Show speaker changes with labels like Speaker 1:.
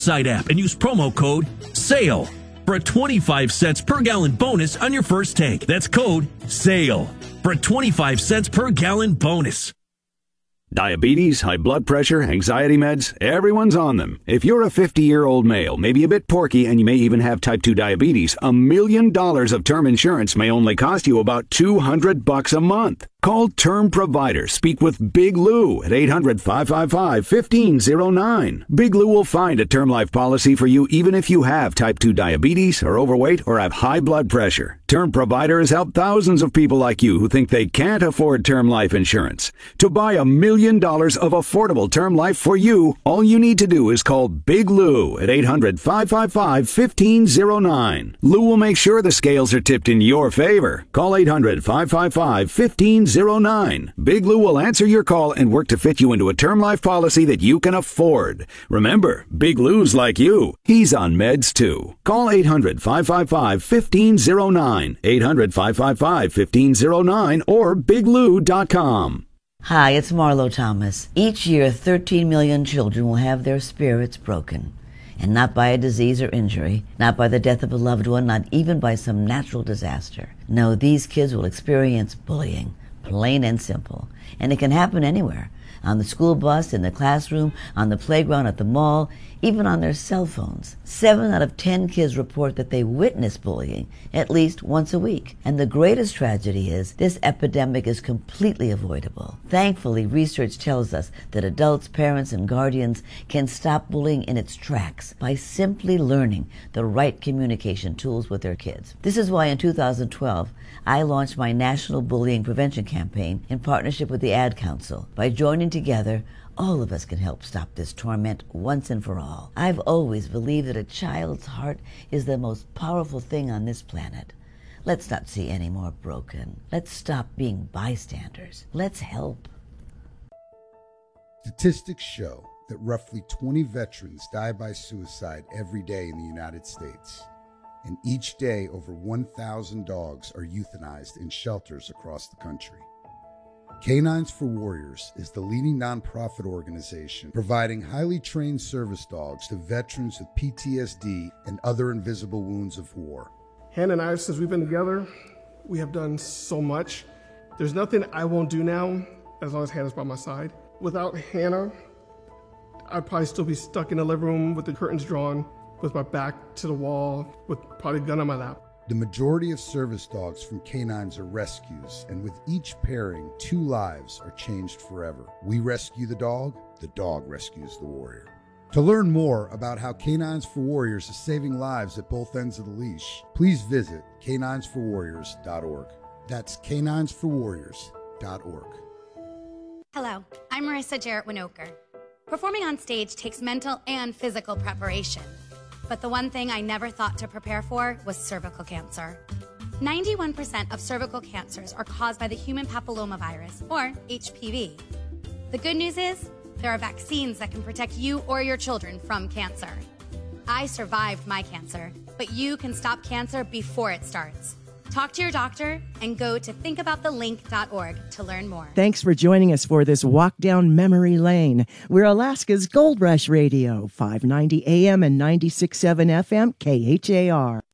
Speaker 1: Side app and use promo code SALE for a 25 cents per gallon bonus on your first tank. That's code SALE for a 25 cents per gallon bonus.
Speaker 2: Diabetes, high blood pressure, anxiety meds, everyone's on them. If you're a 50-year-old male, maybe a bit porky, and you may even have type 2 diabetes, $1 million of term insurance may only cost you about $200 a month. Call Term Provider. Speak with Big Lou at 800-555-1509. Big Lou will find a term life policy for you even if you have type 2 diabetes, are overweight, or have high blood pressure. Term Provider has helped thousands of people like you who think they can't afford term life insurance. To buy $1 million of affordable term life for you, all you need to do is call Big Lou at 800-555-1509. Lou will make sure the scales are tipped in your favor. Call 800-555-1509. Big Lou will answer your call and work to fit you into a term life policy that you can afford. Remember, Big Lou's like you. He's on meds too. Call 800-555-1509. 800-555-1509 or biglou.com.
Speaker 3: Hi, it's Marlo Thomas. Each year, 13 million children will have their spirits broken. And not by a disease or injury, not by the death of a loved one, not even by some natural disaster. No, these kids will experience bullying, plain and simple. And it can happen anywhere. On the school bus, in the classroom, on the playground, at the mall, even on their cell phones. 7 out of 10 kids report that they witness bullying at least once a week. And the greatest tragedy is this epidemic is completely avoidable. Thankfully, research tells us that adults, parents, and guardians can stop bullying in its tracks by simply learning the right communication tools with their kids. This is why in 2012, I launched my National Bullying Prevention Campaign in partnership with the Ad Council. By joining together, all of us can help stop this torment once and for all. I've always believed that a child's heart is the most powerful thing on this planet. Let's not see any more broken. Let's stop being bystanders. Let's help.
Speaker 4: Statistics show that roughly 20 veterans die by suicide every day in the United States. And each day, over 1,000 dogs are euthanized in shelters across the country. Canines for Warriors is the leading nonprofit organization providing highly trained service dogs to veterans with PTSD and other invisible wounds of war.
Speaker 5: Hannah and I, since we've been together, we have done so much. There's nothing I won't do now as long as Hannah's by my side. Without Hannah, I'd probably still be stuck in the living room with the curtains drawn, with my back to the wall, with probably a gun on my lap.
Speaker 4: The majority of service dogs from canines are rescues, and with each pairing, 2 lives are changed forever. We rescue the dog rescues the warrior. To learn more about how Canines for Warriors is saving lives at both ends of the leash, please visit caninesforwarriors.org. That's caninesforwarriors.org.
Speaker 6: Hello, I'm Marissa Jarrett Winokur. Performing on stage takes mental and physical preparation. But the one thing I never thought to prepare for was cervical cancer. 91% of cervical cancers are caused by the human papillomavirus, or HPV. The good news is, there are vaccines that can protect you or your children from cancer. I survived my cancer, but you can stop cancer before it starts. Talk to your doctor and go to thinkaboutthelink.org to learn more.
Speaker 7: Thanks for joining us for this walk down memory lane. We're Alaska's Gold Rush Radio, 590 AM and 96.7 FM, KHAR.